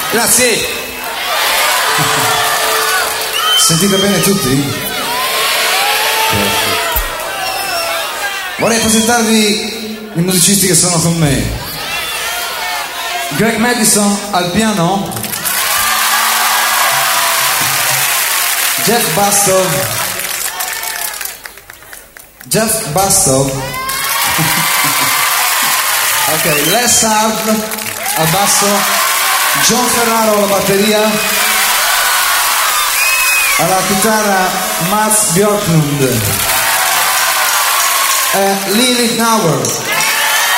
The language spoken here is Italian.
Grazie. Sentite bene tutti? Vorrei presentarvi i musicisti che sono con me. Greg Madison al piano, Jeff Bastow, ok, Les Hard al basso, John Ferraro alla batteria, alla chitarra Mats Björklund, Lili Nauer.